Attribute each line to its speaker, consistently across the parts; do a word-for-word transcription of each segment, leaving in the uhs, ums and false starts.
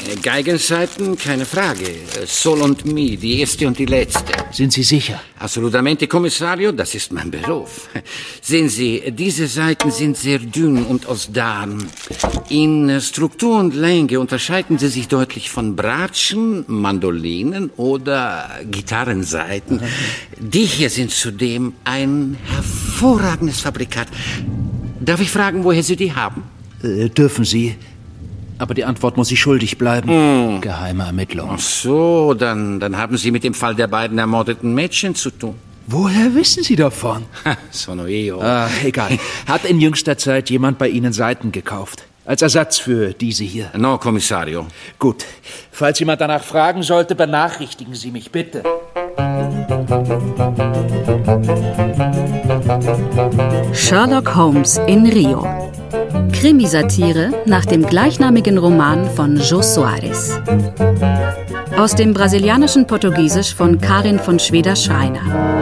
Speaker 1: Geigenseiten, keine Frage. Sol und Mi, die erste und die letzte.
Speaker 2: Sind Sie sicher?
Speaker 1: Assolutamente, Kommissario, das ist mein Beruf. Sehen Sie, diese Saiten sind sehr dünn und aus Darm. In Struktur und Länge unterscheiden sie sich deutlich von Bratschen, Mandolinen oder Gitarrensaiten. Die hier sind zudem ein hervorragendes Fabrikat. Darf ich fragen, woher Sie die haben?
Speaker 2: Äh, dürfen Sie. Aber die Antwort muss ich schuldig bleiben. Mm. Geheime Ermittlung.
Speaker 1: Ach so, dann, dann haben Sie mit dem Fall der beiden ermordeten Mädchen zu tun.
Speaker 2: Woher wissen Sie davon?
Speaker 1: Sono io.
Speaker 2: Ah, egal. Hat in jüngster Zeit jemand bei Ihnen Saiten gekauft? Als Ersatz für diese hier?
Speaker 1: No, Kommissario.
Speaker 2: Gut. Falls jemand danach fragen sollte, benachrichtigen Sie mich bitte.
Speaker 3: Sherlock Holmes in Rio. Krimisatire nach dem gleichnamigen Roman von Jô Soares. Aus dem brasilianischen Portugiesisch von Karin von Schweder-Schreiner.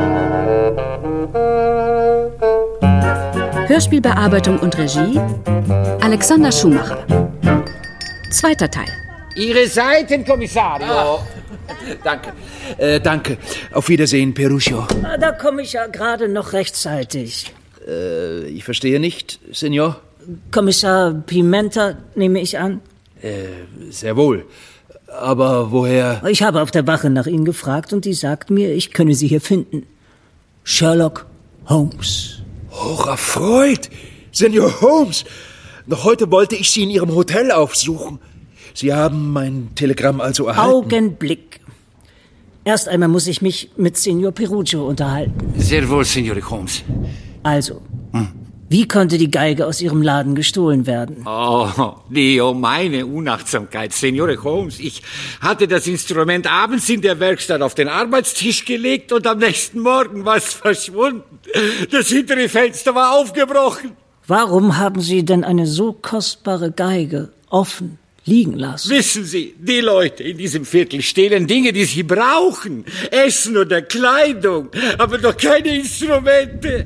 Speaker 3: Hörspielbearbeitung und Regie Alexander Schumacher. Zweiter Teil.
Speaker 1: Ihre Seiten, Kommissario.
Speaker 2: Ah, danke. Äh, danke. Auf Wiedersehen, Perucho.
Speaker 4: Ah, da komme ich ja gerade noch rechtzeitig.
Speaker 2: Äh, ich verstehe nicht, Senor.
Speaker 4: Kommissar Pimenta, nehme ich an?
Speaker 2: Äh, sehr wohl. Aber woher?
Speaker 4: Ich habe auf der Wache nach Ihnen gefragt und die sagt mir, ich könne Sie hier finden. Sherlock Holmes.
Speaker 2: Hocherfreut! Senor Holmes! Noch heute wollte ich Sie in Ihrem Hotel aufsuchen. Sie haben mein Telegramm also erhalten?
Speaker 4: Augenblick. Erst einmal muss ich mich mit Signor Perucho unterhalten.
Speaker 1: Sehr wohl, Signore Holmes.
Speaker 4: Also, hm. Wie konnte die Geige aus Ihrem Laden gestohlen werden?
Speaker 1: Oh, Dio, meine Unachtsamkeit, Signore Holmes. Ich hatte das Instrument abends in der Werkstatt auf den Arbeitstisch gelegt und am nächsten Morgen war es verschwunden. Das hintere Fenster war aufgebrochen.
Speaker 4: Warum haben Sie denn eine so kostbare Geige offen liegen lassen?
Speaker 1: Wissen Sie, die Leute in diesem Viertel stehlen Dinge, die sie brauchen. Essen oder Kleidung, aber doch keine Instrumente.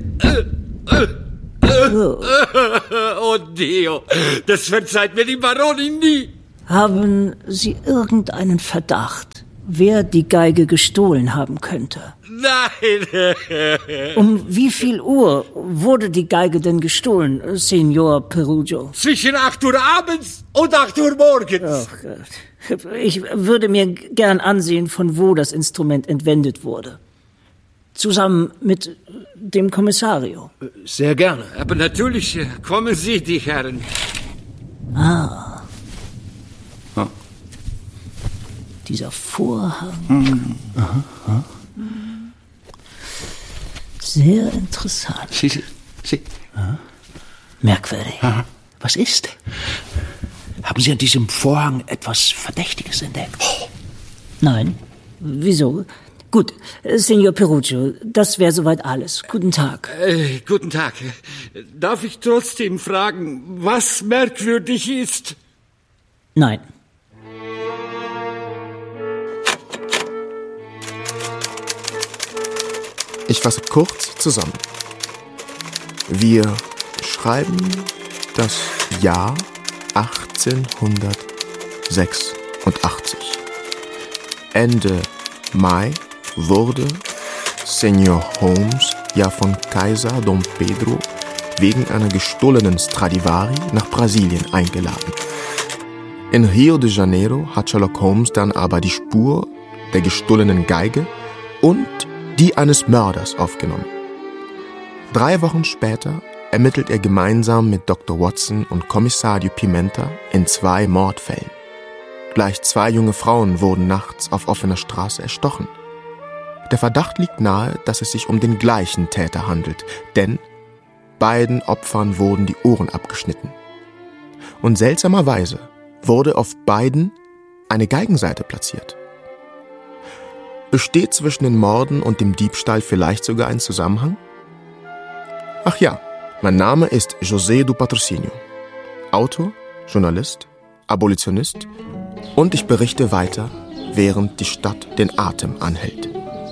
Speaker 1: Oh. Oh Dio, das verzeiht mir die Baronin nie.
Speaker 4: Haben Sie irgendeinen Verdacht, wer die Geige gestohlen haben könnte?
Speaker 1: Nein.
Speaker 4: Um wie viel Uhr wurde die Geige denn gestohlen, Signor Perucho?
Speaker 1: Zwischen acht Uhr abends und acht Uhr morgens.
Speaker 4: Oh Gott. Ich würde mir gern ansehen, von wo das Instrument entwendet wurde. Zusammen mit dem Kommissario.
Speaker 2: Sehr gerne.
Speaker 1: Aber natürlich, kommen Sie, die Herren.
Speaker 4: Ah.
Speaker 1: Oh.
Speaker 4: Dieser Vorhang.
Speaker 1: Mhm.
Speaker 2: Aha, aha.
Speaker 4: Sehr interessant.
Speaker 1: Sie, Sie, Sie.
Speaker 4: Merkwürdig.
Speaker 2: Aha. Was ist? Haben Sie an diesem Vorhang etwas Verdächtiges entdeckt?
Speaker 4: Oh. Nein. Wieso? Gut, Signor Perucho, das wäre soweit alles. Guten Tag.
Speaker 1: Äh, guten Tag. Darf ich trotzdem fragen, was merkwürdig ist?
Speaker 4: Nein.
Speaker 5: Ich fasse kurz zusammen. Wir schreiben das Jahr achtzehnhundertsechsundachtzig. Ende Mai wurde Senor Holmes ja von Kaiser Dom Pedro wegen einer gestohlenen Stradivari nach Brasilien eingeladen. In Rio de Janeiro hat Sherlock Holmes dann aber die Spur der gestohlenen Geige und die eines Mörders aufgenommen. Drei Wochen später ermittelt er gemeinsam mit Doktor Watson und Kommissario Pimenta in zwei Mordfällen. Gleich zwei junge Frauen wurden nachts auf offener Straße erstochen. Der Verdacht liegt nahe, dass es sich um den gleichen Täter handelt, denn beiden Opfern wurden die Ohren abgeschnitten. Und seltsamerweise wurde auf beiden eine Geigensaite platziert. Besteht zwischen den Morden und dem Diebstahl vielleicht sogar ein Zusammenhang? Ach ja, mein Name ist José do Patrocínio, Autor, Journalist, Abolitionist und ich berichte weiter, während die Stadt den Atem anhält.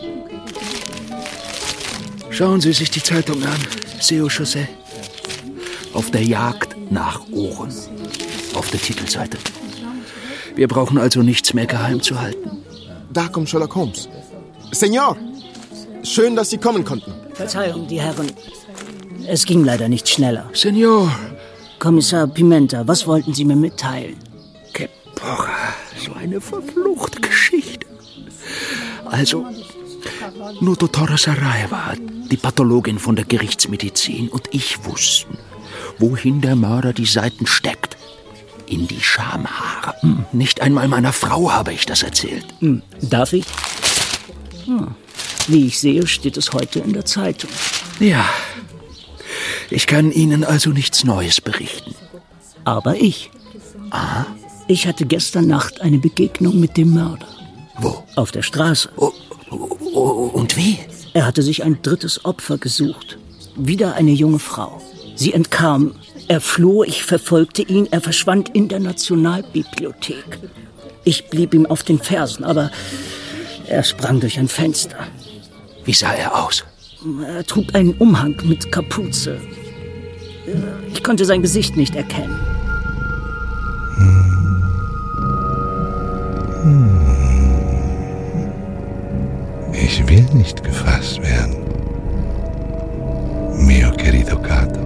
Speaker 2: Schauen Sie sich die Zeitung an, Seu José. Auf der Jagd nach Ohren. Auf der Titelseite. Wir brauchen also nichts mehr geheim zu halten.
Speaker 5: Da kommt Sherlock Holmes. Senor, schön, dass Sie kommen konnten.
Speaker 4: Verzeihung, die Herren. Es ging leider nicht schneller.
Speaker 2: Senor.
Speaker 4: Kommissar Pimenta, was wollten Sie mir mitteilen?
Speaker 2: Que porra, so eine verfluchte Geschichte. Also, nur Dottora Saraiva, die Pathologin von der Gerichtsmedizin, und ich wussten, wohin der Mörder die Seiten steckt. In die Schamhaare. Hm. Nicht einmal meiner Frau habe ich das erzählt.
Speaker 4: Hm. Darf ich? Hm. Wie ich sehe, steht es heute in der Zeitung.
Speaker 2: Ja, ich kann Ihnen also nichts Neues berichten.
Speaker 4: Aber ich.
Speaker 2: Aha.
Speaker 4: Ich hatte gestern Nacht eine Begegnung mit dem Mörder.
Speaker 2: Wo?
Speaker 4: Auf der Straße.
Speaker 2: Oh, oh, oh, und wie?
Speaker 4: Er hatte sich ein drittes Opfer gesucht. Wieder eine junge Frau. Sie entkam. Er floh, ich verfolgte ihn. Er verschwand in der Nationalbibliothek. Ich blieb ihm auf den Fersen, aber er sprang durch ein Fenster.
Speaker 2: Wie sah er aus?
Speaker 4: Er trug einen Umhang mit Kapuze. Ich konnte sein Gesicht nicht erkennen.
Speaker 6: Hm. Hm. Ich will nicht gefasst werden. Mio querido Gato.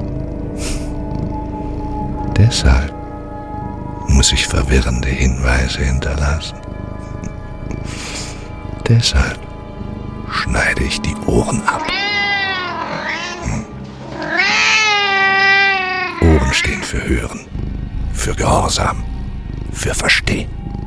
Speaker 6: Deshalb muss ich verwirrende Hinweise hinterlassen. Deshalb schneide ich die Ohren ab. Hm. Ohren stehen für Hören, für Gehorsam, für Verstehen.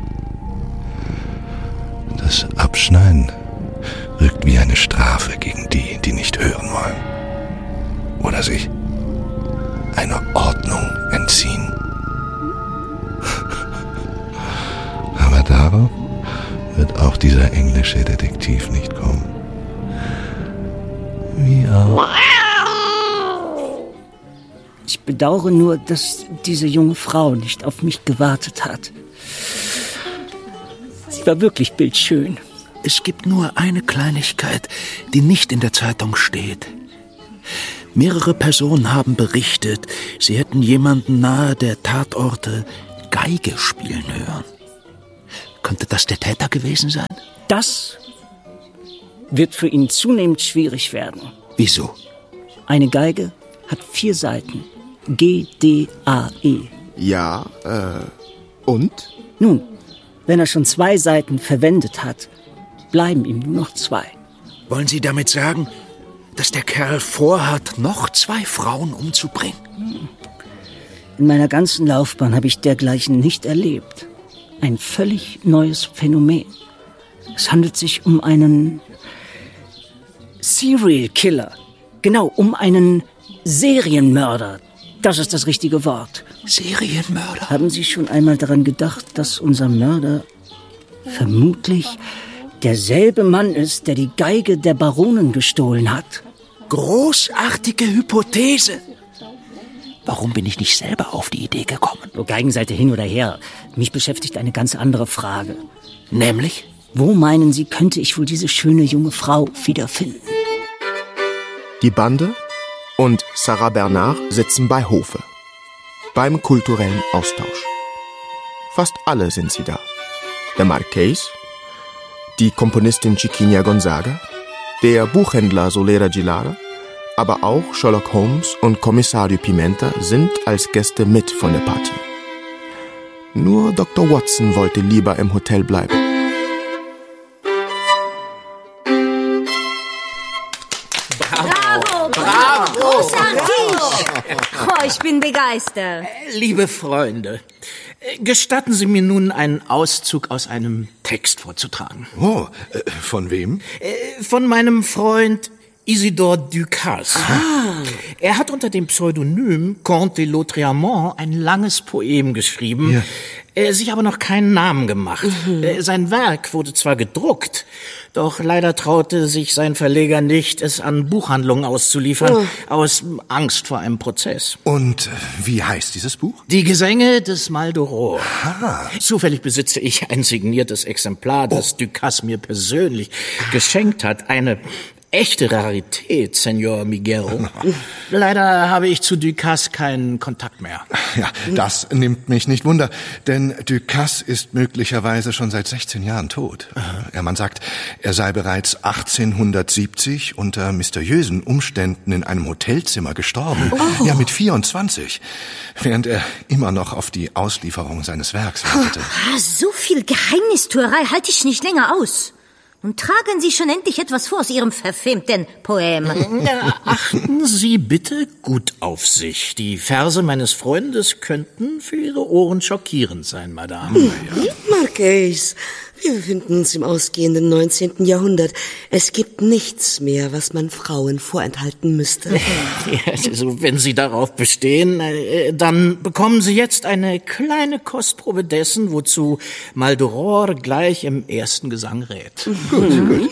Speaker 6: Das Abschneiden wirkt wie eine Strafe gegen die, die nicht hören wollen oder sich einer Ordnung entziehen. Aber darauf wird auch dieser englische Detektiv nicht kommen. Wie auch.
Speaker 4: Ich bedauere nur, dass diese junge Frau nicht auf mich gewartet hat. Sie war wirklich bildschön.
Speaker 2: Es gibt nur eine Kleinigkeit, die nicht in der Zeitung steht. Mehrere Personen haben berichtet, sie hätten jemanden nahe der Tatorte Geige spielen hören. Könnte das der Täter gewesen sein?
Speaker 4: Das wird für ihn zunehmend schwierig werden.
Speaker 2: Wieso?
Speaker 4: Eine Geige hat vier Saiten. G, D, A, E.
Speaker 5: Ja, äh, und?
Speaker 4: Nun, wenn er schon zwei Saiten verwendet hat, bleiben ihm nur noch zwei.
Speaker 2: Wollen Sie damit sagen, dass der Kerl vorhat, noch zwei Frauen umzubringen?
Speaker 4: In meiner ganzen Laufbahn habe ich dergleichen nicht erlebt. Ein völlig neues Phänomen. Es handelt sich um einen Serial Killer. Genau, um einen Serienmörder. Das ist das richtige Wort.
Speaker 2: Serienmörder?
Speaker 4: Haben Sie schon einmal daran gedacht, dass unser Mörder vermutlich derselbe Mann ist, der die Geige der Baronin gestohlen hat?
Speaker 2: Großartige Hypothese. Warum bin ich nicht selber auf die Idee gekommen?
Speaker 4: Oh, Geigenseite hin oder her. Mich beschäftigt eine ganz andere Frage.
Speaker 2: Nämlich?
Speaker 4: Wo meinen Sie, könnte ich wohl diese schöne junge Frau wiederfinden?
Speaker 5: Die Bande und Sarah Bernard sitzen bei Hofe. Beim kulturellen Austausch. Fast alle sind sie da. Der Marqués, die Komponistin Chiquinha Gonzaga, der Buchhändler Solera Gilara, aber auch Sherlock Holmes und Kommissario Pimenta sind als Gäste mit von der Party. Nur Doktor Watson wollte lieber im Hotel bleiben.
Speaker 7: Bravo, bravo, großartig! Oh, ich bin begeistert.
Speaker 8: Liebe Freunde, gestatten Sie mir nun einen Auszug aus einem Text vorzutragen.
Speaker 6: Oh, äh, von wem?
Speaker 8: Äh, von meinem Freund Isidore Ducasse. Ah. Er hat unter dem Pseudonym Comte de Lautréamont ein langes Poem geschrieben, ja. äh, sich aber noch keinen Namen gemacht. Mhm. Äh, sein Werk wurde zwar gedruckt, doch leider traute sich sein Verleger nicht, es an Buchhandlungen auszuliefern, oh. aus Angst vor einem Prozess.
Speaker 6: Und wie heißt dieses Buch?
Speaker 8: Die Gesänge des Maldoror.
Speaker 6: Aha.
Speaker 8: Zufällig besitze ich ein signiertes Exemplar, das oh. Ducasse mir persönlich geschenkt hat. Eine echte Rarität, Senor Miguel. Leider habe ich zu Ducasse keinen Kontakt mehr.
Speaker 6: Ja, das nimmt mich nicht wunder, denn Ducasse ist möglicherweise schon seit sechzehn Jahren tot. Ja, man sagt, er sei bereits achtzehnhundertsiebzig unter mysteriösen Umständen in einem Hotelzimmer gestorben. Oh. Ja, mit vierundzwanzig, während er immer noch auf die Auslieferung seines Werks wartete.
Speaker 7: Oh, so viel Geheimnistuerei halte ich nicht länger aus. Und tragen Sie schon endlich etwas vor aus Ihrem verfemten Poem.
Speaker 8: Ja, achten Sie bitte gut auf sich. Die Verse meines Freundes könnten für Ihre Ohren schockierend sein, Madame.
Speaker 9: Hm. Marquis, wir befinden uns im ausgehenden neunzehnten Jahrhundert. Es gibt nichts mehr, was man Frauen vorenthalten müsste.
Speaker 8: Ja, also wenn Sie darauf bestehen, dann bekommen Sie jetzt eine kleine Kostprobe dessen, wozu Maldoror gleich im ersten Gesang rät.
Speaker 6: Gut, gut.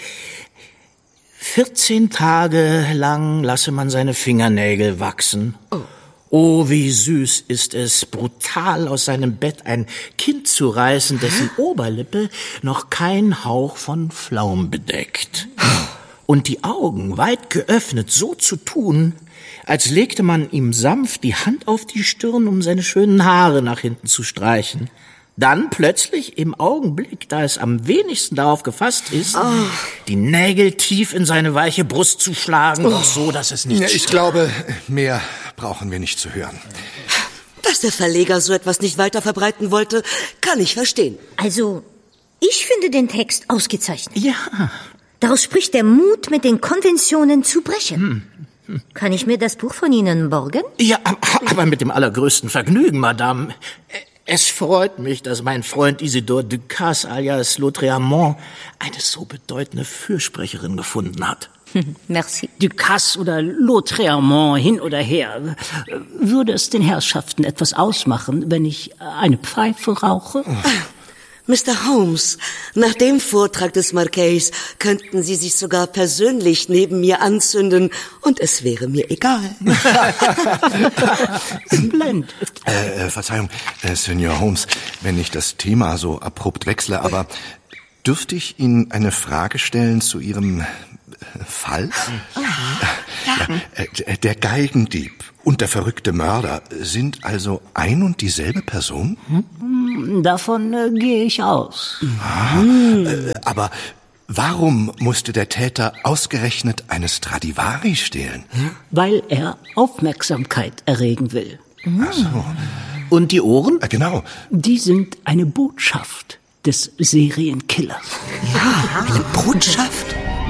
Speaker 8: vierzehn Tage lang lasse man seine Fingernägel wachsen. Oh. Oh, wie süß ist es, brutal aus seinem Bett ein Kind zu reißen, dessen Oberlippe noch kein Hauch von Flaum bedeckt. Und die Augen weit geöffnet so zu tun, als legte man ihm sanft die Hand auf die Stirn, um seine schönen Haare nach hinten zu streichen. Dann plötzlich im Augenblick, da es am wenigsten darauf gefasst ist, oh. die Nägel tief in seine weiche Brust zu schlagen, oh. doch so, dass es nicht...
Speaker 6: Ja, ich glaube, mehr brauchen wir nicht zu hören.
Speaker 9: Dass der Verleger so etwas nicht weiter verbreiten wollte, kann ich verstehen.
Speaker 7: Also, ich finde den Text ausgezeichnet.
Speaker 8: Ja.
Speaker 7: Daraus spricht der Mut, mit den Konventionen zu brechen. Hm. Hm. Kann ich mir das Buch von Ihnen borgen?
Speaker 8: Ja, aber mit dem allergrößten Vergnügen, Madame. Es freut mich, dass mein Freund Isidore Ducasse alias Lautréamont eine so bedeutende Fürsprecherin gefunden hat.
Speaker 7: Merci.
Speaker 4: Ducasse oder Lautréamont, hin oder her. Würde es den Herrschaften etwas ausmachen, wenn ich eine Pfeife rauche?
Speaker 9: Mister Holmes, nach dem Vortrag des Marquis könnten Sie sich sogar persönlich neben mir anzünden und es wäre mir egal.
Speaker 4: Blend.
Speaker 6: Äh, äh, Verzeihung, äh, Senor Holmes, wenn ich das Thema so abrupt wechsle, aber dürfte ich Ihnen eine Frage stellen zu Ihrem Fall?
Speaker 9: Ja. Ja.
Speaker 6: Ja, der Geigendieb und der verrückte Mörder sind also ein und dieselbe Person?
Speaker 4: Hm? Davon äh, gehe ich aus.
Speaker 6: Ah, äh, aber warum musste der Täter ausgerechnet eine Stradivari stehlen?
Speaker 4: Hm? Weil er Aufmerksamkeit erregen will.
Speaker 6: Ach so.
Speaker 8: Und die Ohren?
Speaker 6: Äh, genau.
Speaker 4: Die sind eine Botschaft des Serienkillers.
Speaker 9: Ja, eine Botschaft?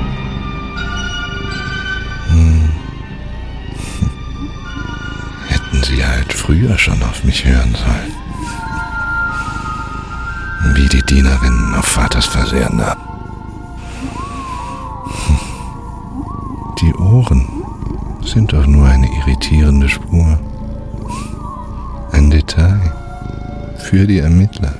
Speaker 6: Hätten Sie halt früher schon auf mich hören sollen. Wie die Dienerinnen auf Vaters Versehrender. Die Ohren sind doch nur eine irritierende Spur. Ein Detail für die Ermittler.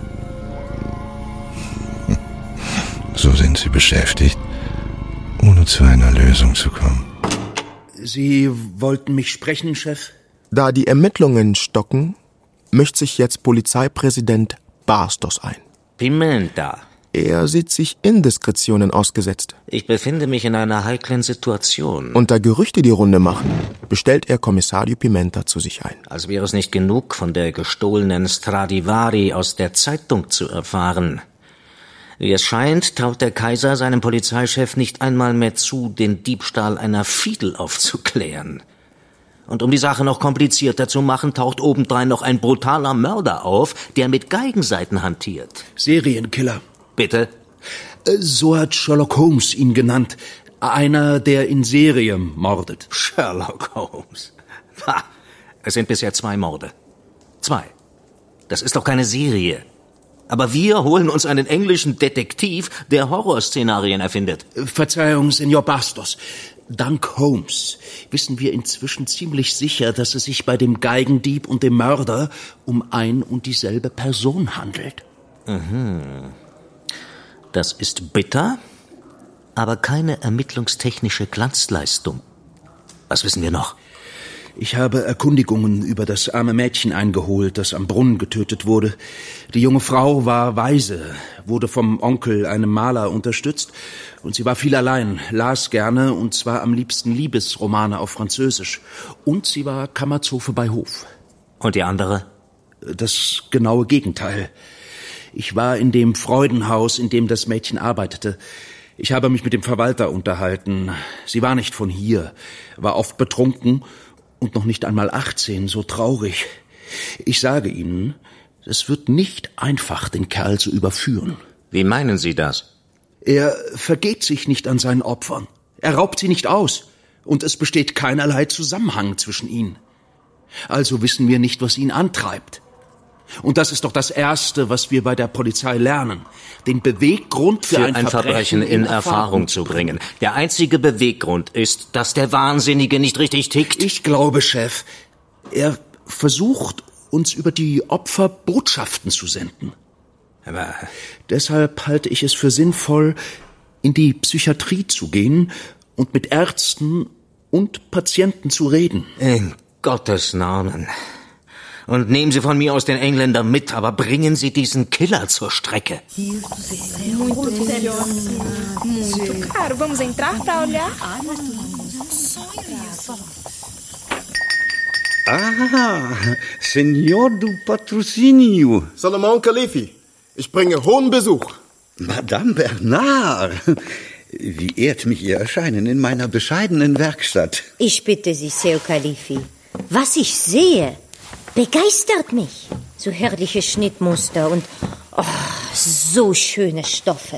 Speaker 6: So sind sie beschäftigt, ohne zu einer Lösung zu kommen.
Speaker 2: Sie wollten mich sprechen, Chef?
Speaker 5: Da die Ermittlungen stocken, mischt sich jetzt Polizeipräsident Bastos ein.
Speaker 10: Pimenta.
Speaker 5: Er sieht sich Indiskretionen ausgesetzt.
Speaker 10: Ich befinde mich in einer heiklen Situation.
Speaker 5: Und da Gerüchte die Runde machen, bestellt er Kommissario Pimenta zu sich ein.
Speaker 10: Als wäre es nicht genug, von der gestohlenen Stradivari aus der Zeitung zu erfahren. Wie es scheint, traut der Kaiser seinem Polizeichef nicht einmal mehr zu, den Diebstahl einer Fiedel aufzuklären. Und um die Sache noch komplizierter zu machen, taucht obendrein noch ein brutaler Mörder auf, der mit Geigensaiten hantiert.
Speaker 2: Serienkiller.
Speaker 10: Bitte?
Speaker 2: So hat Sherlock Holmes ihn genannt. Einer, der in Serie mordet.
Speaker 10: Sherlock Holmes. Ha, es sind bisher zwei Morde. Zwei. Das ist doch keine Serie. Aber wir holen uns einen englischen Detektiv, der Horrorszenarien erfindet.
Speaker 2: Verzeihung, Senor Bastos. Dank Holmes wissen wir inzwischen ziemlich sicher, dass es sich bei dem Geigendieb und dem Mörder um ein und dieselbe Person handelt.
Speaker 10: Mhm. Das ist bitter, aber keine ermittlungstechnische Glanzleistung. Was wissen wir noch?
Speaker 2: Ich habe Erkundigungen über das arme Mädchen eingeholt, das am Brunnen getötet wurde. Die junge Frau war Waise, wurde vom Onkel, einem Maler, unterstützt. Und sie war viel allein, las gerne, und zwar am liebsten Liebesromane auf Französisch. Und sie war Kammerzofe bei Hof.
Speaker 10: Und die andere?
Speaker 2: Das genaue Gegenteil. Ich war in dem Freudenhaus, in dem das Mädchen arbeitete. Ich habe mich mit dem Verwalter unterhalten. Sie war nicht von hier, war oft betrunken und noch nicht einmal achtzehn, so traurig. Ich sage Ihnen, es wird nicht einfach, den Kerl zu überführen.
Speaker 10: Wie meinen Sie das?
Speaker 2: Er vergeht sich nicht an seinen Opfern. Er raubt sie nicht aus. Und es besteht keinerlei Zusammenhang zwischen ihnen. Also wissen wir nicht, was ihn antreibt. Und das ist doch das Erste, was wir bei der Polizei lernen. Den Beweggrund für,
Speaker 10: für
Speaker 2: ein,
Speaker 10: ein Verbrechen, Verbrechen in, in Erfahrung, Erfahrung zu bringen. Der einzige Beweggrund ist, dass der Wahnsinnige nicht richtig tickt.
Speaker 2: Ich glaube, Chef, er versucht, uns über die Opfer Botschaften zu senden.
Speaker 10: Aber
Speaker 2: deshalb halte ich es für sinnvoll, in die Psychiatrie zu gehen und mit Ärzten und Patienten zu reden.
Speaker 10: In Gottes Namen. Und nehmen Sie von mir aus den Engländer mit, aber bringen Sie diesen Killer zur Strecke.
Speaker 11: Muito caro. Vamos entrar para olhar?
Speaker 12: Ah, Senor du Patrocinio.
Speaker 5: Salomon Khalifi, ich bringe hohen Besuch.
Speaker 12: Madame Bernard, wie ehrt mich Ihr Erscheinen in meiner bescheidenen Werkstatt.
Speaker 7: Ich bitte Sie, Seo Khalifi. Was ich sehe, begeistert mich. So herrliche Schnittmuster und oh, so schöne Stoffe.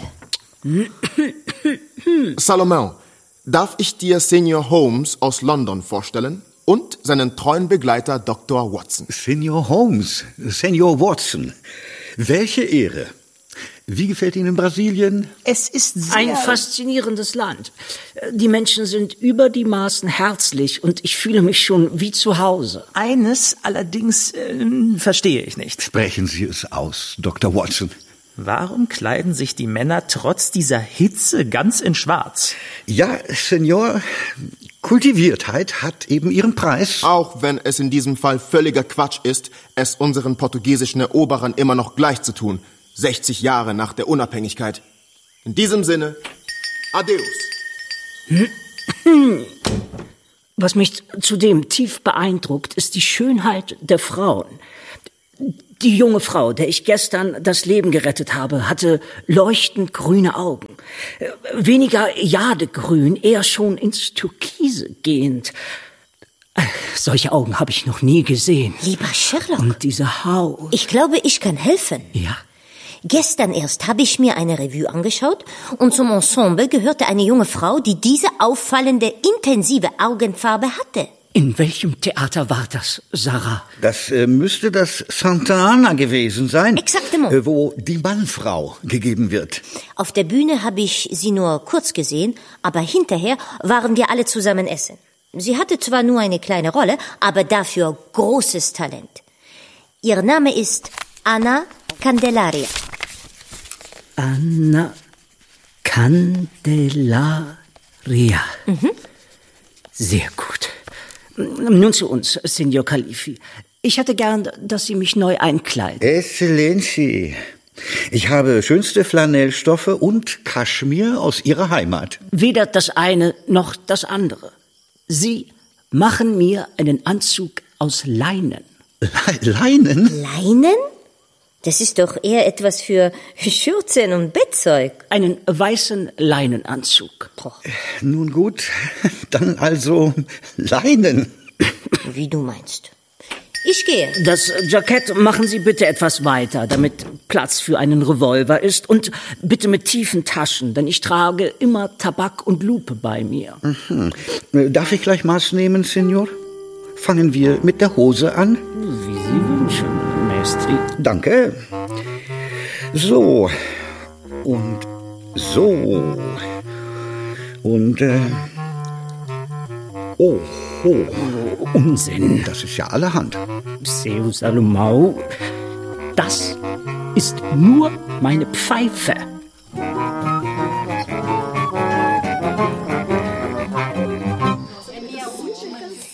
Speaker 5: Salomon, darf ich dir Senior Holmes aus London vorstellen und seinen treuen Begleiter Doktor Watson?
Speaker 12: Senior Holmes, Senior Watson, welche Ehre. Wie gefällt Ihnen Brasilien?
Speaker 4: Es ist ein faszinierendes Land. Die Menschen sind über die Maßen herzlich und ich fühle mich schon wie zu Hause.
Speaker 13: Eines allerdings äh, verstehe ich nicht.
Speaker 12: Sprechen Sie es aus, Doktor Watson.
Speaker 13: Warum kleiden sich die Männer trotz dieser Hitze ganz in Schwarz?
Speaker 12: Ja, Senor, Kultiviertheit hat eben ihren Preis.
Speaker 5: Auch wenn es in diesem Fall völliger Quatsch ist, es unseren portugiesischen Eroberern immer noch gleich zu tun. sechzig Jahre nach der Unabhängigkeit. In diesem Sinne, Adeus.
Speaker 4: Was mich zudem tief beeindruckt, ist die Schönheit der Frauen. Die junge Frau, der ich gestern das Leben gerettet habe, hatte leuchtend grüne Augen. Weniger Jadegrün, eher schon ins Türkise gehend. Solche Augen habe ich noch nie gesehen.
Speaker 7: Lieber Sherlock.
Speaker 4: Und diese Haut.
Speaker 7: Ich glaube, ich kann helfen.
Speaker 4: Ja?
Speaker 7: Gestern erst habe ich mir eine Revue angeschaut und zum Ensemble gehörte eine junge Frau, die diese auffallende, intensive Augenfarbe hatte.
Speaker 4: In welchem Theater war das, Sarah?
Speaker 12: Das äh, müsste das Santa Ana gewesen sein.
Speaker 7: Exactement.
Speaker 12: Äh, wo die Mannfrau gegeben wird.
Speaker 7: Auf der Bühne habe ich sie nur kurz gesehen, aber hinterher waren wir alle zusammen essen. Sie hatte zwar nur eine kleine Rolle, aber dafür großes Talent. Ihr Name ist Anna Candelaria.
Speaker 4: Anna Candelaria.
Speaker 7: Mhm.
Speaker 4: Sehr gut. Nun zu uns, Signor Khalifi. Ich hätte gern, dass Sie mich neu einkleiden.
Speaker 12: Excellency. Ich habe schönste Flanellstoffe und Kaschmir aus Ihrer Heimat.
Speaker 4: Weder das eine noch das andere. Sie machen mir einen Anzug aus Leinen.
Speaker 12: Le- Leinen?
Speaker 7: Leinen? Das ist doch eher etwas für Schürzen und Bettzeug.
Speaker 4: Einen weißen Leinenanzug.
Speaker 7: Boah.
Speaker 12: Nun gut, dann also Leinen.
Speaker 7: Wie du meinst. Ich gehe.
Speaker 4: Das Jackett machen Sie bitte etwas weiter, damit Platz für einen Revolver ist. Und bitte mit tiefen Taschen, denn ich trage immer Tabak und Lupe bei mir.
Speaker 12: Mhm. Darf ich gleich Maß nehmen, Senor? Fangen wir mit der Hose an?
Speaker 4: Wie Sie wünschen, Maestri.
Speaker 12: Danke. So. Und so. Und, äh... Oh, oh.
Speaker 4: Unsinn.
Speaker 12: Das ist ja allerhand.
Speaker 4: Seu Salomão, das ist nur meine Pfeife.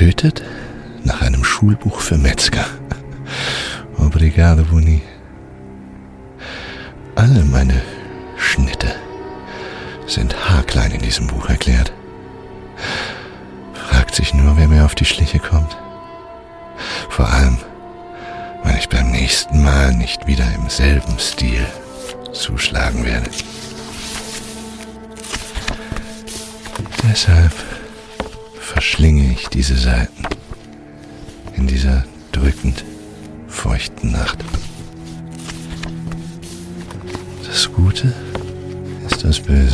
Speaker 6: Getötet nach einem Schulbuch für Metzger. Obrigado, Boni. Alle meine Schnitte sind haarklein in diesem Buch erklärt. Fragt sich nur, wer mir auf die Schliche kommt. Vor allem, wenn ich beim nächsten Mal nicht wieder im selben Stil zuschlagen werde. Deshalb verschlinge ich diese Seiten in dieser drückend feuchten Nacht. Das Gute ist das Böse.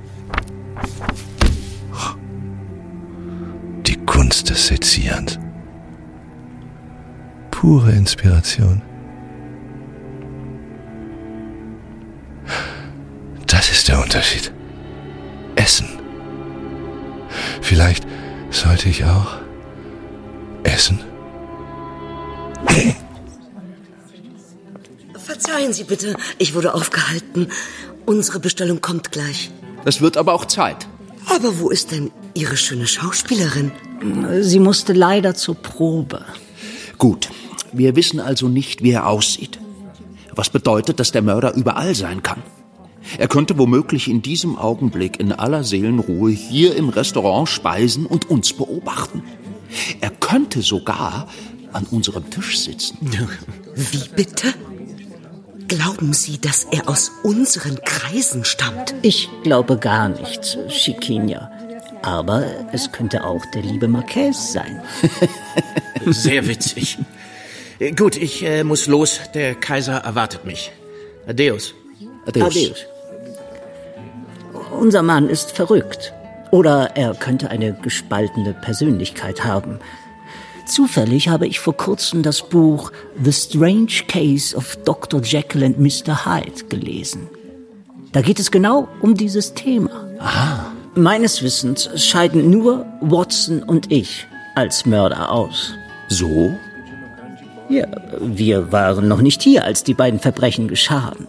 Speaker 6: Die Kunst des Sezierens. Pure Inspiration. Das ist der Unterschied. Essen. Vielleicht sollte ich auch essen.
Speaker 9: Verzeihen Sie bitte, ich wurde aufgehalten. Unsere Bestellung kommt gleich.
Speaker 2: Das wird aber auch Zeit.
Speaker 9: Aber wo ist denn Ihre schöne Schauspielerin?
Speaker 4: Sie musste leider zur Probe.
Speaker 2: Gut, wir wissen also nicht, wie er aussieht. Was bedeutet, dass der Mörder überall sein kann. Er könnte womöglich in diesem Augenblick in aller Seelenruhe hier im Restaurant speisen und uns beobachten. Er könnte sogar an unserem Tisch sitzen.
Speaker 9: Wie bitte? Glauben Sie, dass er aus unseren Kreisen stammt?
Speaker 4: Ich glaube gar nichts, Chiquinha. Aber es könnte auch der liebe Marquez sein.
Speaker 8: Sehr witzig. Gut, ich äh, muss los. Der Kaiser erwartet mich. Adeus.
Speaker 2: Adeus.
Speaker 4: Adeus. Unser Mann ist verrückt. Oder er könnte eine gespaltene Persönlichkeit haben. Zufällig habe ich vor kurzem das Buch The Strange Case of Doktor Jekyll and Mister Hyde gelesen. Da geht es genau um dieses Thema.
Speaker 2: Aha.
Speaker 4: Meines Wissens scheiden nur Watson und ich als Mörder aus.
Speaker 2: So?
Speaker 4: Ja, wir waren noch nicht hier, als die beiden Verbrechen geschahen.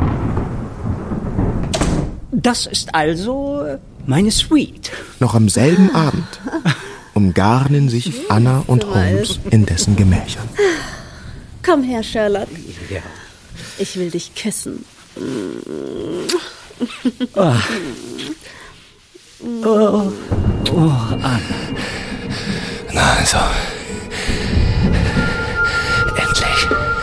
Speaker 4: Das ist also meine Suite.
Speaker 5: Noch am selben Abend umgarnen sich Anna und Holmes in dessen Gemächern.
Speaker 14: Komm her, Sherlock.
Speaker 2: Ja.
Speaker 14: Ich will dich küssen.
Speaker 4: Oh, oh, oh Anna.
Speaker 6: Na also, endlich.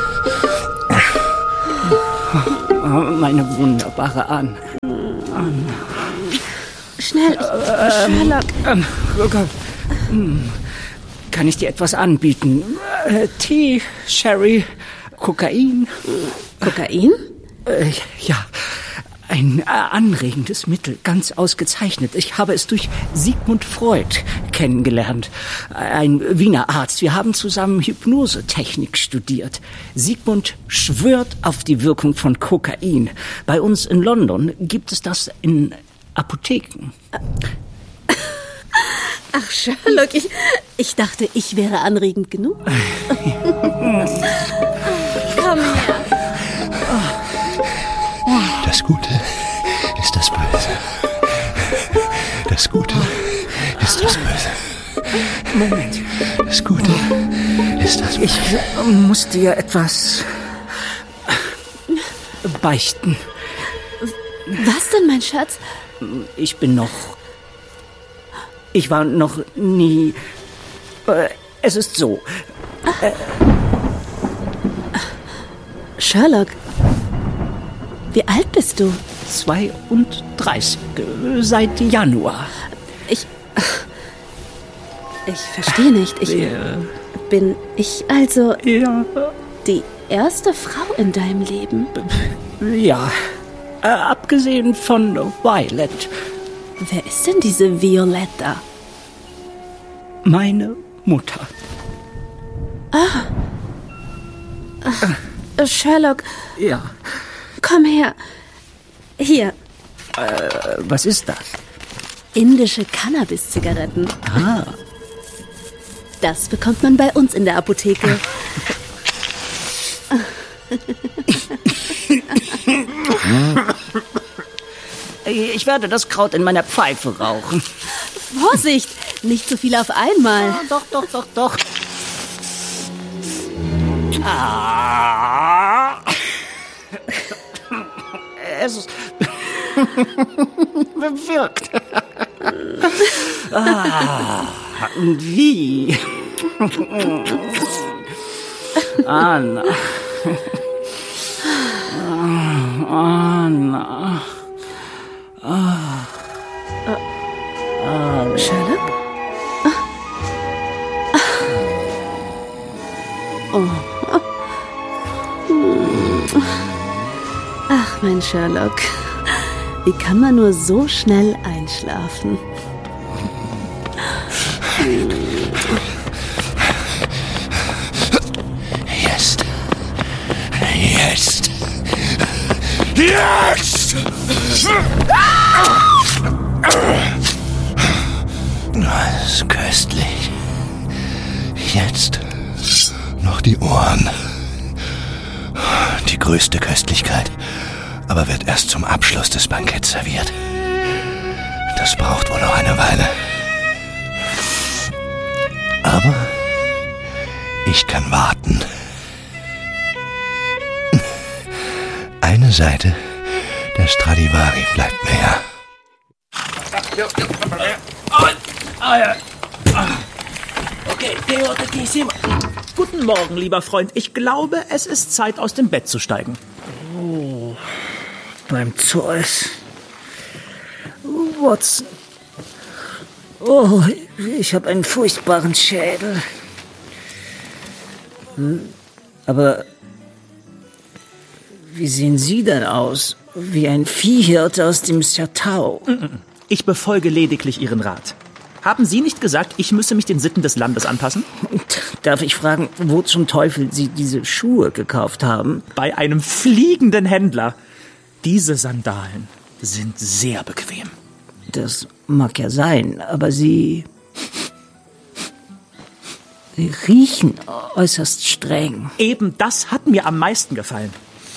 Speaker 4: Oh, meine wunderbare Anna. Anna.
Speaker 14: Schnell, Sherlock.
Speaker 4: Ähm, ähm, kann ich dir etwas anbieten? Äh, Tee, Sherry, Kokain?
Speaker 14: Kokain?
Speaker 4: Äh, ja, ein äh, anregendes Mittel, ganz ausgezeichnet. Ich habe es durch Sigmund Freud kennengelernt, ein Wiener Arzt. Wir haben zusammen Hypnosetechnik studiert. Sigmund schwört auf die Wirkung von Kokain. Bei uns in London gibt es das in Apotheken.
Speaker 14: Ach, Sherlock, ich, ich dachte, ich wäre anregend genug. Komm her.
Speaker 6: Das Gute ist das Böse. Das Gute ist das Böse.
Speaker 4: Moment.
Speaker 6: Das Gute ist das Böse.
Speaker 4: Ich muss dir etwas beichten.
Speaker 14: Was denn, mein Schatz?
Speaker 4: Ich bin noch... Ich war noch nie... Äh, es ist so. Äh,
Speaker 14: Sherlock, wie alt bist du?
Speaker 4: zweiunddreißig, seit Januar.
Speaker 14: Ich... Ich verstehe nicht. Ich
Speaker 4: Ja.
Speaker 14: bin ich also
Speaker 4: Ja.
Speaker 14: die erste Frau in deinem Leben?
Speaker 4: Ja, äh, abgesehen von Violet.
Speaker 14: Wer ist denn diese Violetta?
Speaker 4: Meine Mutter.
Speaker 14: Ah. Ach, Sherlock,
Speaker 4: Ja.
Speaker 14: komm her. Hier,
Speaker 4: Äh, was ist das?
Speaker 14: indische Cannabis-Zigaretten.
Speaker 4: Ah.
Speaker 14: Das bekommt man bei uns in der Apotheke.
Speaker 4: Ich werde das Kraut in meiner Pfeife rauchen.
Speaker 14: Vorsicht, Nicht so viel auf einmal.
Speaker 4: Ah, doch, doch, doch, doch.
Speaker 8: Ah.
Speaker 4: Es ist bewirkt. Ah, wie? Anna. Anna. Ah. Ah.
Speaker 14: Sherlock? Oh. Ach, mein Sherlock. Wie kann man nur so schnell einschlafen?
Speaker 2: Jetzt. Jetzt. Jetzt! Das ist köstlich. Jetzt noch die Ohren. Die größte Köstlichkeit, aber wird erst zum Abschluss des Banketts serviert. Das braucht wohl noch eine Weile. Aber ich kann warten. Eine Seite der Stradivari bleibt mir ja.
Speaker 8: Okay, Theo, Guten Morgen, lieber Freund. Ich glaube, es ist Zeit, aus dem Bett zu steigen.
Speaker 4: Oh, beim Zeus. Watson. Oh, ich habe einen furchtbaren Schädel. Aber wie sehen Sie denn aus? Wie ein Viehhirte aus dem Chatau.
Speaker 8: Ich befolge lediglich Ihren Rat. Haben Sie nicht gesagt, ich müsse mich den Sitten des Landes anpassen?
Speaker 4: Darf ich fragen, wo zum Teufel Sie diese Schuhe gekauft haben?
Speaker 8: Bei einem fliegenden Händler. Diese Sandalen sind sehr bequem.
Speaker 4: Das mag ja sein, aber sie... Sie riechen äußerst streng.
Speaker 8: Eben das hat mir am meisten gefallen.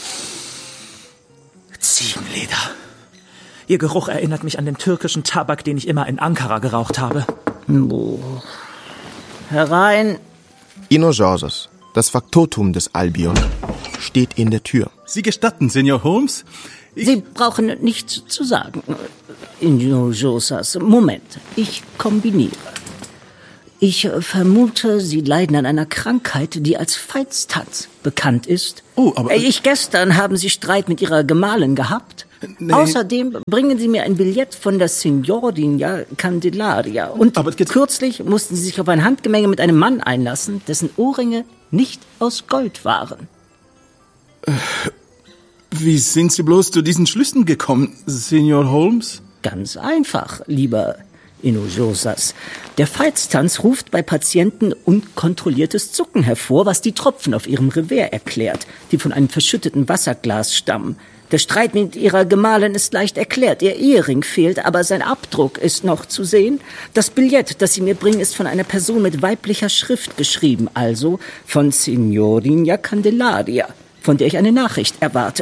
Speaker 8: Ziegenleder. Ihr Geruch erinnert mich an den türkischen Tabak, den ich immer in Ankara geraucht habe.
Speaker 4: Oh. Herein.
Speaker 5: Inogeorgios, das Faktotum des Albion, steht in der Tür.
Speaker 12: Sie gestatten, Senior Holmes? Ich
Speaker 4: Sie brauchen nichts zu sagen. Inogeorgios, Moment, ich kombiniere. Ich vermute, Sie leiden an einer Krankheit, die als Veitstanz bekannt ist.
Speaker 12: Oh, aber...
Speaker 4: Ich gestern haben Sie Streit mit Ihrer Gemahlin gehabt. Nee. Außerdem bringen Sie mir ein Billett von der Signoria Candelaria. Und aber kürzlich mussten Sie sich auf ein Handgemenge mit einem Mann einlassen, dessen Ohrringe nicht aus Gold waren.
Speaker 12: Äh, wie sind Sie bloß zu diesen Schlüssen gekommen, Senior Holmes?
Speaker 4: Ganz einfach, lieber Inogeorgios. Der Veitstanz ruft bei Patienten unkontrolliertes Zucken hervor, was die Tropfen auf ihrem Revers erklärt, die von einem verschütteten Wasserglas stammen. Der Streit mit ihrer Gemahlin ist leicht erklärt. Ihr Ehering fehlt, aber sein Abdruck ist noch zu sehen. Das Billett, das Sie mir bringen, ist von einer Person mit weiblicher Schrift geschrieben, also von Signoria Candelaria, von der ich eine Nachricht erwarte.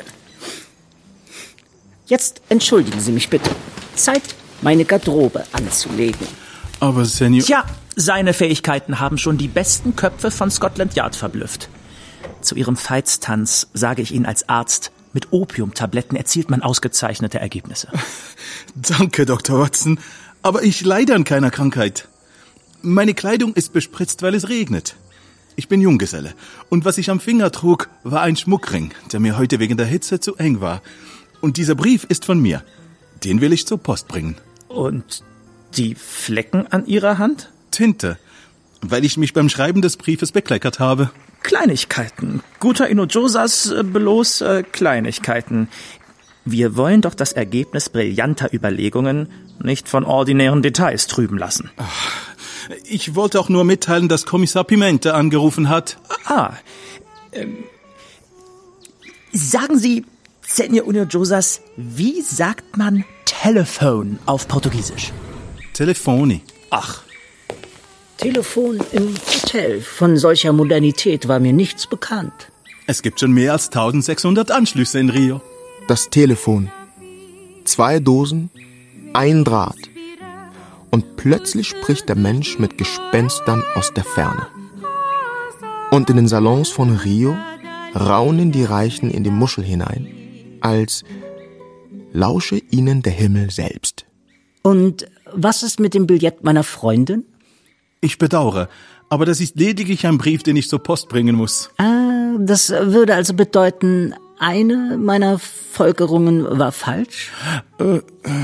Speaker 4: Jetzt entschuldigen Sie mich bitte. Zeit, meine Garderobe anzulegen.
Speaker 12: Aber Senior...
Speaker 8: Tja, seine Fähigkeiten haben schon die besten Köpfe von Scotland Yard verblüfft. Zu Ihrem Veitstanz sage ich Ihnen als Arzt, mit Opiumtabletten erzielt man ausgezeichnete Ergebnisse.
Speaker 12: Danke, Doktor Watson, aber ich leide an keiner Krankheit. Meine Kleidung ist bespritzt, weil es regnet. Ich bin Junggeselle und was ich am Finger trug, war ein Schmuckring, der mir heute wegen der Hitze zu eng war. Und dieser Brief ist von mir. Den will ich zur Post bringen.
Speaker 8: Und die Flecken an Ihrer Hand?
Speaker 12: Tinte, weil ich mich beim Schreiben des Briefes bekleckert habe.
Speaker 8: Kleinigkeiten. Guter Inogeorgios, äh, bloß äh, Kleinigkeiten. Wir wollen doch das Ergebnis brillanter Überlegungen nicht von ordinären Details trüben lassen.
Speaker 12: Ach, ich wollte auch nur mitteilen, dass Kommissar Pimente angerufen hat.
Speaker 8: Ah, ähm, sagen Sie, Senior Inogeorgios, wie sagt man Telefon auf Portugiesisch?
Speaker 12: Telefoni.
Speaker 8: Ach.
Speaker 4: Telefon im Hotel. Von solcher Modernität war mir nichts bekannt.
Speaker 12: Es gibt schon mehr als eintausendsechshundert Anschlüsse in Rio.
Speaker 5: Das Telefon. Zwei Dosen, ein Draht. und plötzlich spricht der Mensch mit Gespenstern aus der Ferne. Und in den Salons von Rio raunen die Reichen in die Muschel hinein, als lausche ihnen der Himmel selbst.
Speaker 4: Und was ist mit dem Billett meiner Freundin?
Speaker 12: Ich bedauere, aber das ist lediglich ein Brief, den ich zur Post bringen muss.
Speaker 4: Ah, das würde also bedeuten, eine meiner Folgerungen war falsch?
Speaker 12: Äh, äh.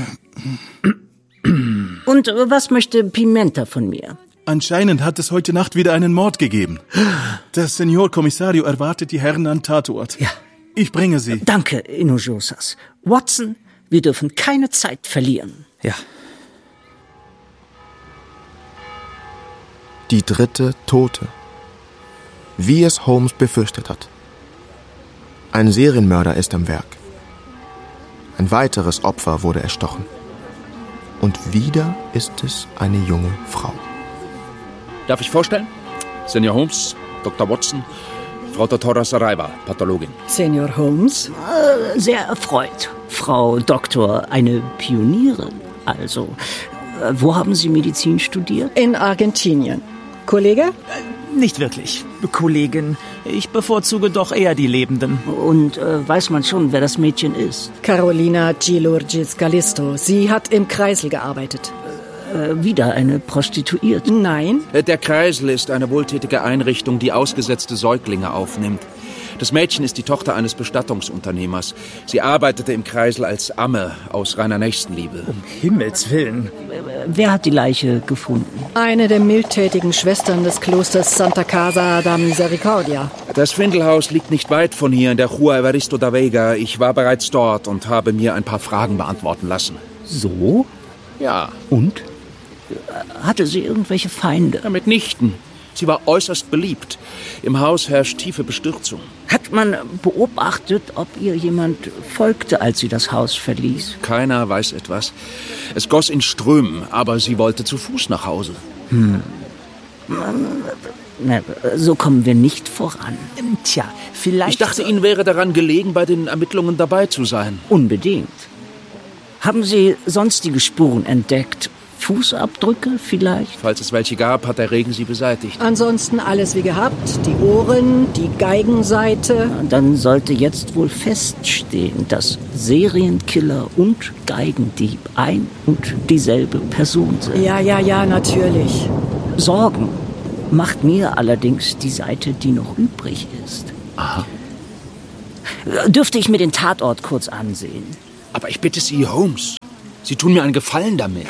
Speaker 4: Und was möchte Pimenta von mir?
Speaker 12: Anscheinend hat es heute Nacht wieder einen Mord gegeben. Der Senor Kommissario erwartet die Herren an Tatort.
Speaker 4: Ja.
Speaker 12: Ich bringe sie.
Speaker 4: Danke, Hinojosas. Watson, wir dürfen keine Zeit verlieren.
Speaker 13: Ja.
Speaker 5: Die dritte Tote. Wie es Holmes befürchtet hat. Ein Serienmörder ist am Werk. Ein weiteres Opfer wurde erstochen. Und wieder ist es eine junge Frau.
Speaker 15: Darf ich vorstellen? Senor Holmes, Doktor Watson, Frau Tortora Saraiva, Pathologin.
Speaker 4: Senor Holmes? Äh, sehr erfreut. Frau Doktor, eine Pionierin. Also, äh, wo haben Sie Medizin studiert?
Speaker 16: In Argentinien. Kollege?
Speaker 13: Nicht wirklich. Kollegin, ich bevorzuge doch eher die Lebenden.
Speaker 4: Und äh, weiß man schon, wer das Mädchen ist?
Speaker 16: Carolina Gilurgis Galisto. Sie hat im Kreisel gearbeitet.
Speaker 4: Äh, wieder eine Prostituierte?
Speaker 16: Nein.
Speaker 15: Der Kreisel ist eine wohltätige Einrichtung, die ausgesetzte Säuglinge aufnimmt. Das Mädchen ist die Tochter eines Bestattungsunternehmers. Sie arbeitete im Kreisel als Amme aus reiner Nächstenliebe.
Speaker 13: Um Himmels Willen.
Speaker 4: Wer hat die Leiche gefunden?
Speaker 16: Eine der mildtätigen Schwestern des Klosters Santa Casa da Misericordia.
Speaker 15: Das Findelhaus liegt nicht weit von hier in der Rua Evaristo da Vega. Ich war bereits dort und habe mir ein paar Fragen beantworten lassen.
Speaker 4: So?
Speaker 15: Ja.
Speaker 4: Und? Hatte sie irgendwelche Feinde?
Speaker 15: Ja, mitnichten. Sie war äußerst beliebt. Im Haus herrscht tiefe Bestürzung.
Speaker 4: Hat man beobachtet, ob ihr jemand folgte, als sie das Haus verließ?
Speaker 15: Keiner weiß etwas. Es goss in Strömen, aber sie wollte zu Fuß nach Hause.
Speaker 4: Hm. Na, so kommen wir nicht voran.
Speaker 13: Tja, vielleicht...
Speaker 15: Ich dachte, Ihnen wäre daran gelegen, bei den Ermittlungen dabei zu sein.
Speaker 4: Unbedingt. Haben Sie sonstige Spuren entdeckt? Fußabdrücke vielleicht?
Speaker 15: Falls es welche gab, hat der Regen sie beseitigt.
Speaker 16: Ansonsten alles wie gehabt. Die Ohren, die Geigenseite.
Speaker 4: Dann sollte jetzt wohl feststehen, dass Serienkiller und Geigendieb ein und dieselbe Person sind.
Speaker 16: Ja, ja, ja, natürlich.
Speaker 4: Sorgen macht mir allerdings die Seite, die noch übrig ist.
Speaker 15: Aha.
Speaker 4: Dürfte ich mir den Tatort kurz ansehen?
Speaker 15: Aber ich bitte Sie, Holmes, Sie tun mir einen Gefallen damit.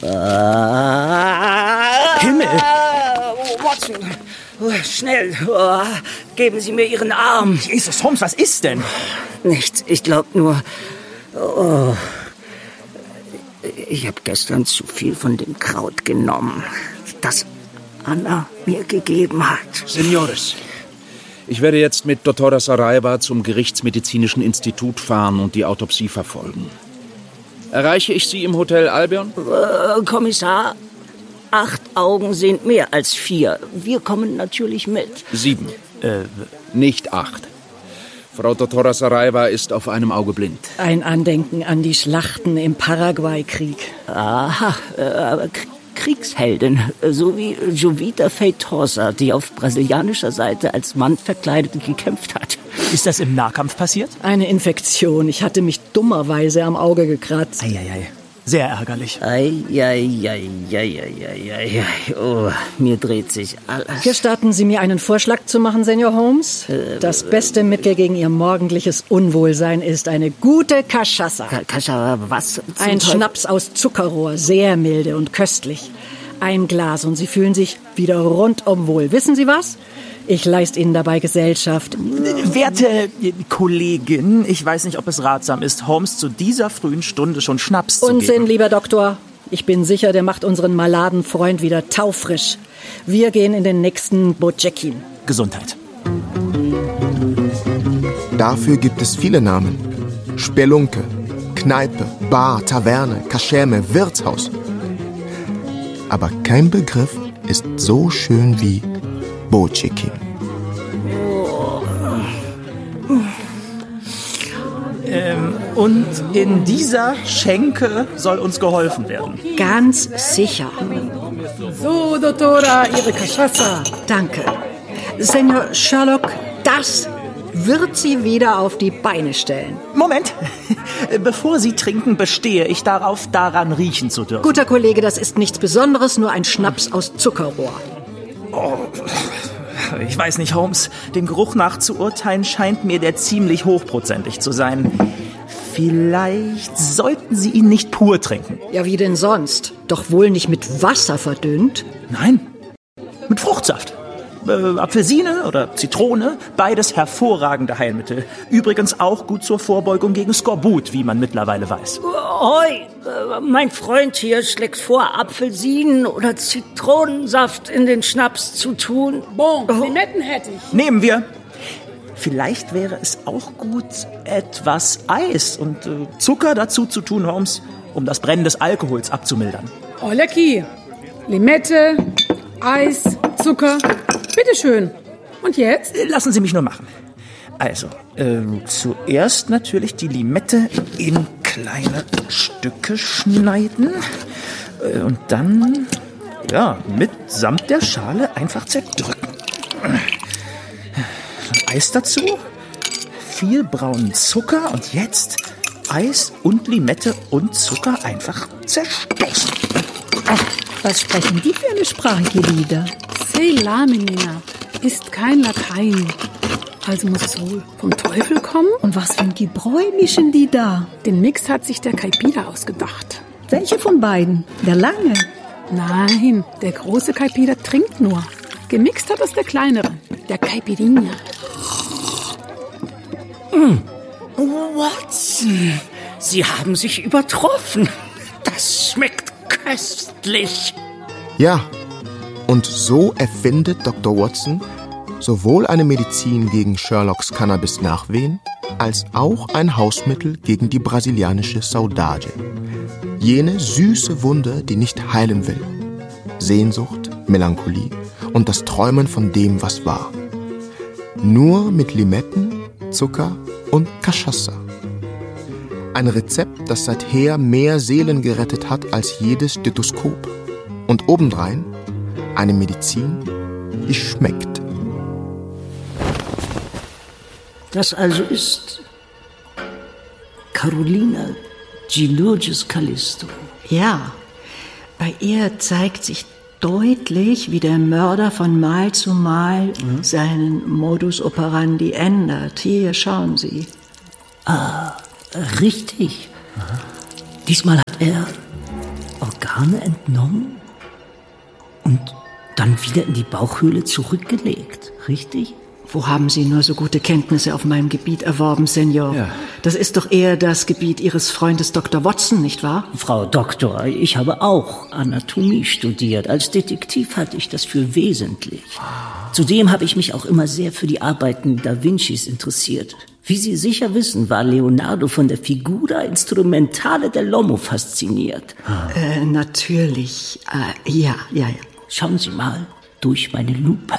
Speaker 4: Ah,
Speaker 13: Himmel!
Speaker 4: Watson, schnell, oh, geben Sie mir Ihren Arm.
Speaker 13: Jesus, Holmes, was ist denn?
Speaker 4: Nichts, ich glaube nur, oh, ich habe gestern zu viel von dem Kraut genommen, das Anna mir gegeben hat.
Speaker 15: Senores, ich werde jetzt mit Doktor Saraiva zum Gerichtsmedizinischen Institut fahren und die Autopsie verfolgen. Erreiche ich Sie im Hotel Albion?
Speaker 4: Äh, Kommissar, acht Augen sind mehr als vier. Wir kommen natürlich mit.
Speaker 15: Sieben. Äh, nicht acht. Frau Doktor Saraiva ist auf einem Auge blind.
Speaker 16: Ein Andenken an die Schlachten im Paraguay-Krieg.
Speaker 4: Aha, äh, Kriegsheldin, so wie Jovita Feitosa, die auf brasilianischer Seite als Mann verkleidet gekämpft hat.
Speaker 13: Ist das im Nahkampf passiert?
Speaker 16: Eine Infektion. Ich hatte mich dummerweise am Auge gekratzt.
Speaker 13: Eieiei. Sehr ärgerlich.
Speaker 4: Eieiei. Oh, mir dreht sich alles.
Speaker 16: Gestatten Sie mir einen Vorschlag zu machen, Senor Holmes? Das beste Mittel gegen Ihr morgendliches Unwohlsein ist eine gute Cachaça.
Speaker 4: Cachaça, was?
Speaker 16: Ein Schnaps aus Zuckerrohr, sehr milde und köstlich. Ein Glas und Sie fühlen sich wieder rundum wohl. Wissen Sie was? Ich leiste Ihnen dabei Gesellschaft.
Speaker 13: Werte Kollegin, ich weiß nicht, ob es ratsam ist, Holmes zu dieser frühen Stunde schon Schnaps zu geben.
Speaker 16: Unsinn, lieber Doktor. Ich bin sicher, der macht unseren maladen Freund wieder taufrisch. Wir gehen in den nächsten Bocekin.
Speaker 13: Gesundheit.
Speaker 5: Dafür gibt es viele Namen. Spelunke, Kneipe, Bar, Taverne, Kaschemme, Wirtshaus. Aber kein Begriff ist so schön wie Bocekin.
Speaker 13: Ähm, und in dieser Schenke soll uns geholfen werden.
Speaker 16: Ganz sicher. So, Dottora, Ihre Cachaça. Danke. Senor Sherlock, das wird Sie wieder auf die Beine stellen.
Speaker 13: Moment. Bevor Sie trinken, bestehe ich darauf, daran riechen zu dürfen.
Speaker 16: Guter Kollege, das ist nichts Besonderes, nur ein Schnaps aus Zuckerrohr.
Speaker 13: Oh, ich weiß nicht, Holmes. Dem Geruch nach zu urteilen scheint mir der ziemlich hochprozentig zu sein. Vielleicht sollten Sie ihn nicht pur trinken.
Speaker 16: Ja, wie denn sonst? Doch wohl nicht mit Wasser verdünnt?
Speaker 13: Nein, mit Fruchtsaft. Äh, Apfelsine oder Zitrone, beides hervorragende Heilmittel. Übrigens auch gut zur Vorbeugung gegen Skorbut, wie man mittlerweile weiß.
Speaker 4: Hoi, mein Freund hier schlägt vor, Apfelsinen oder Zitronensaft in den Schnaps zu tun.
Speaker 11: Bon, Limetten hätte ich.
Speaker 13: Nehmen wir. Vielleicht wäre es auch gut, etwas Eis und äh, Zucker dazu zu tun, Holmes, um das Brennen des Alkohols abzumildern.
Speaker 11: Oh, lecky. Limette, Eis, Zucker. Bitteschön. Und jetzt?
Speaker 13: Lassen Sie mich nur machen. Also, äh, zuerst natürlich die Limette in kleine Stücke schneiden. Äh, und dann, ja, mitsamt der Schale einfach zerdrücken. Eis dazu, viel braunen Zucker und jetzt Eis und Limette und Zucker einfach zerstoßen.
Speaker 17: Ach, was sprechen die für eine Sprache, Gelida?
Speaker 11: Selamina ist kein Latein. Also muss es wohl vom Teufel kommen?
Speaker 17: Und was für ein Gebräu mischen die da?
Speaker 11: Den Mix hat sich der Caipira ausgedacht.
Speaker 17: Welche von beiden? Der lange?
Speaker 11: Nein, der große Caipira trinkt nur. Gemixt hat es der kleinere, der Caipirinha.
Speaker 4: Mm. Watson, Sie haben sich übertroffen. Das schmeckt köstlich.
Speaker 5: Ja, und so erfindet Doktor Watson sowohl eine Medizin gegen Sherlocks Cannabis-Nachwehen als auch ein Hausmittel gegen die brasilianische Saudade. Jene süße Wunde, die nicht heilen will. Sehnsucht, Melancholie und das Träumen von dem, was war. Nur mit Limetten, Zucker und Cachaça. Ein Rezept, das seither mehr Seelen gerettet hat als jedes Stethoskop. Und obendrein eine Medizin, die schmeckt.
Speaker 4: Das also ist Carolina Gilourgis Callisto.
Speaker 16: Ja, bei ihr zeigt sich deutlich, wie der Mörder von Mal zu Mal mhm. seinen Modus operandi ändert. Hier, schauen Sie.
Speaker 4: Ah, richtig. Aha. Diesmal hat er Organe entnommen und dann wieder in die Bauchhöhle zurückgelegt, richtig?
Speaker 16: Wo haben Sie nur so gute Kenntnisse auf meinem Gebiet erworben, Senor?
Speaker 2: Ja.
Speaker 16: Das ist doch eher das Gebiet Ihres Freundes Doktor Watson, nicht wahr?
Speaker 4: Frau Doktor, ich habe auch Anatomie studiert. Als Detektiv halte ich das für wesentlich. Zudem habe ich mich auch immer sehr für die Arbeiten Da Vincis interessiert. Wie Sie sicher wissen, war Leonardo von der Figura Instrumentale del Lomo fasziniert.
Speaker 16: Äh, natürlich. Äh, ja, ja, ja.
Speaker 4: Schauen Sie mal durch meine Lupe.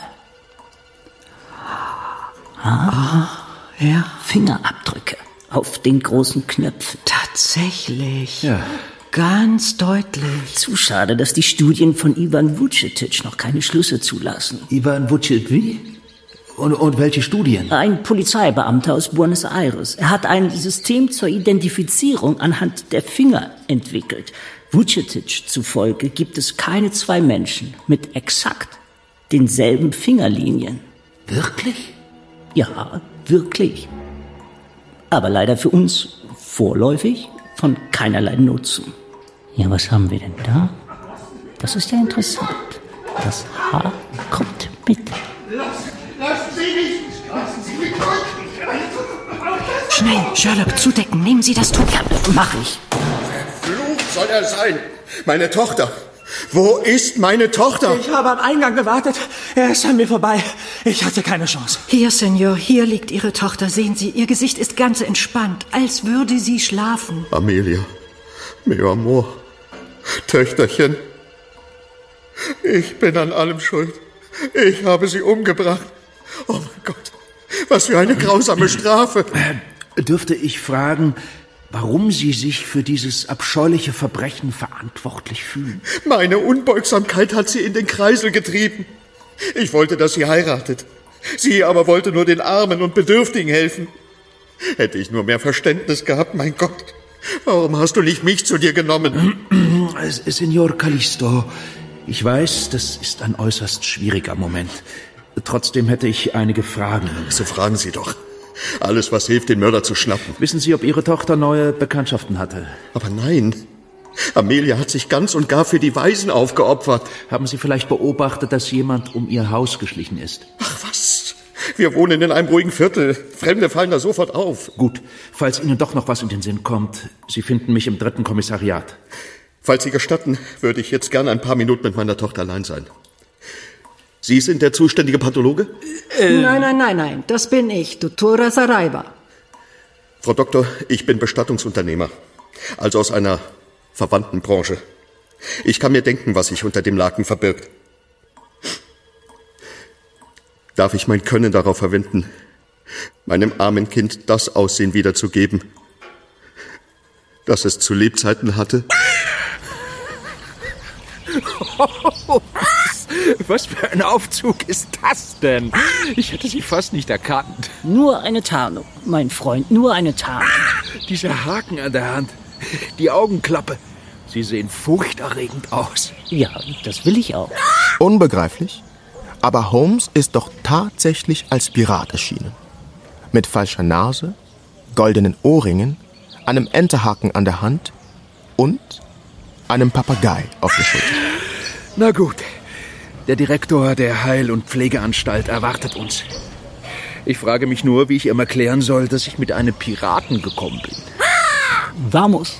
Speaker 16: Ah, ja.
Speaker 4: Fingerabdrücke auf den großen Knöpfen.
Speaker 16: Tatsächlich.
Speaker 2: Ja.
Speaker 16: Ganz deutlich.
Speaker 4: Zu schade, dass die Studien von Ivan Vucetic noch keine Schlüsse zulassen.
Speaker 2: Ivan Vucetic, wie? Und, und welche Studien?
Speaker 4: Ein Polizeibeamter aus Buenos Aires. Er hat ein System zur Identifizierung anhand der Finger entwickelt. Vucetic zufolge gibt es keine zwei Menschen mit exakt denselben Fingerlinien.
Speaker 2: Wirklich?
Speaker 4: Ja, wirklich. Aber leider für uns vorläufig von keinerlei Nutzen. Ja, was haben wir denn da? Das ist ja interessant. Das Haar kommt mit.
Speaker 18: Lassen Sie mich! Lassen Sie mich durch!
Speaker 16: Schnell, Sherlock, zudecken. Nehmen Sie das Tuch.
Speaker 4: Ja, mach ich.
Speaker 6: Verflucht soll er sein. Meine Tochter. Wo ist meine Tochter?
Speaker 13: Ich habe am Eingang gewartet. Er ist an mir vorbei. Ich hatte keine Chance.
Speaker 16: Hier, Senor, hier liegt Ihre Tochter. Sehen Sie, ihr Gesicht ist ganz entspannt, als würde sie schlafen.
Speaker 6: Amelia, meu amor, Töchterchen, ich bin an allem schuld. Ich habe sie umgebracht. Oh mein Gott, was für eine grausame Strafe.
Speaker 2: Dürfte ich fragen, warum Sie sich für dieses abscheuliche Verbrechen verantwortlich fühlen?
Speaker 19: Meine Unbeugsamkeit hat sie in den Kreisel getrieben. Ich wollte, dass sie heiratet. Sie aber wollte nur den Armen und Bedürftigen helfen. Hätte ich nur mehr Verständnis gehabt, mein Gott. Warum hast du nicht mich zu dir genommen?
Speaker 2: Signor Callisto, ich weiß, das ist ein äußerst schwieriger Moment. Trotzdem hätte ich einige Fragen.
Speaker 19: So fragen Sie doch. Alles, was hilft, den Mörder zu schnappen.
Speaker 2: Wissen Sie, ob Ihre Tochter neue Bekanntschaften hatte?
Speaker 19: Aber nein. Amelia hat sich ganz und gar für die Waisen aufgeopfert.
Speaker 2: Haben Sie vielleicht beobachtet, dass jemand um Ihr Haus geschlichen ist?
Speaker 19: Ach was, wir wohnen in einem ruhigen Viertel. Fremde fallen da sofort auf.
Speaker 2: Gut, falls Ihnen doch noch was in den Sinn kommt, Sie finden mich im dritten Kommissariat.
Speaker 19: Falls Sie gestatten, würde ich jetzt gerne ein paar Minuten mit meiner Tochter allein sein. Sie sind der zuständige Pathologe?
Speaker 16: Äh. Nein, nein, nein, nein, das bin ich, Doktor Saraiva.
Speaker 19: Frau Doktor, ich bin Bestattungsunternehmer, also aus einer verwandten Branche. Ich kann mir denken, was sich unter dem Laken verbirgt. Darf ich mein Können darauf verwenden, meinem armen Kind das Aussehen wiederzugeben, das es zu Lebzeiten hatte?
Speaker 2: Was für ein Aufzug ist das denn? Ich hätte Sie fast nicht erkannt.
Speaker 4: Nur eine Tarnung, mein Freund, nur eine Tarnung.
Speaker 2: Dieser Haken an der Hand, die Augenklappe, Sie sehen furchterregend aus.
Speaker 4: Ja, das will ich auch.
Speaker 5: Unbegreiflich, aber Holmes ist doch tatsächlich als Pirat erschienen. Mit falscher Nase, goldenen Ohrringen, einem Enterhaken an der Hand und einem Papagei auf der Schulter.
Speaker 2: Na gut, der Direktor der Heil- und Pflegeanstalt erwartet uns. Ich frage mich nur, wie ich ihm erklären soll, dass ich mit einem Piraten gekommen bin.
Speaker 4: Vamos.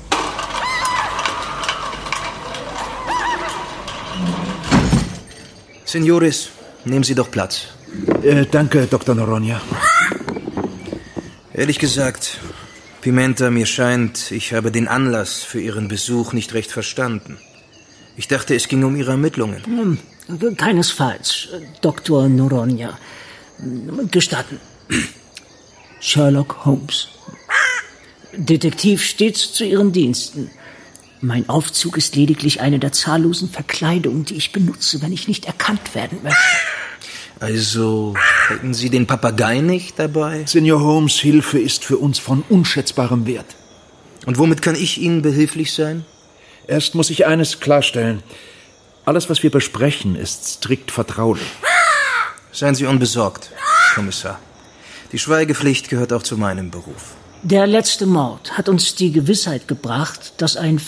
Speaker 13: Senores, nehmen Sie doch Platz.
Speaker 2: Äh, danke, Doktor Noronha.
Speaker 13: Ehrlich gesagt, Pimenta, mir scheint, ich habe den Anlass für Ihren Besuch nicht recht verstanden. Ich dachte, es ging um Ihre Ermittlungen.
Speaker 4: Hm, keinesfalls, Doktor Noronha. Gestatten. Sherlock Holmes. Detektiv stets zu Ihren Diensten. Mein Aufzug ist lediglich eine der zahllosen Verkleidungen, die ich benutze, wenn ich nicht erkannt werden möchte.
Speaker 13: Also, hätten Sie den Papagei nicht dabei?
Speaker 2: Senior Holmes' Hilfe ist für uns von unschätzbarem Wert.
Speaker 13: Und womit kann ich Ihnen behilflich sein?
Speaker 2: Erst muss ich eines klarstellen. Alles, was wir besprechen, ist strikt vertraulich.
Speaker 13: Seien Sie unbesorgt, Kommissar. Die Schweigepflicht gehört auch zu meinem Beruf.
Speaker 4: Der letzte Mord hat uns die Gewissheit gebracht, dass ein